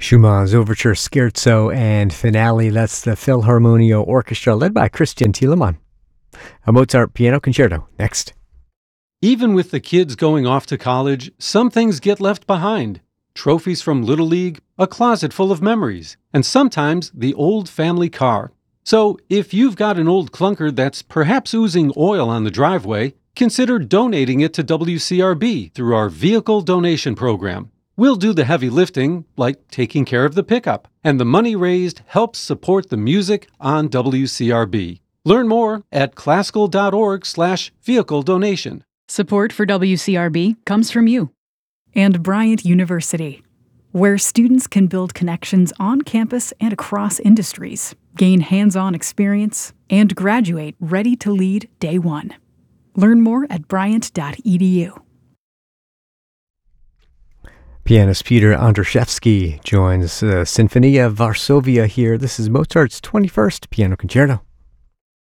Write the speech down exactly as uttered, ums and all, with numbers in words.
Schumann's Overture Scherzo and Finale. That's the Philharmonia Orchestra led by Christian Thielemann. A Mozart Piano Concerto next. Even with the kids going off to college, some things get left behind. Trophies from Little League, a closet full of memories, and sometimes the old family car. So if you've got an old clunker that's perhaps oozing oil on the driveway, consider donating it to W C R B through our vehicle donation program. We'll do the heavy lifting, like taking care of the pickup, and the money raised helps support the music on W C R B. Learn more at classical.org slash vehicle donation. Support for W C R B comes from you. And Bryant University, where students can build connections on campus and across industries, gain hands-on experience, and graduate ready to lead day one. Learn more at bryant dot e d u. Pianist Peter Andrzejewski joins uh, Sinfonia Varsovia here. This is Mozart's twenty-first Piano Concerto.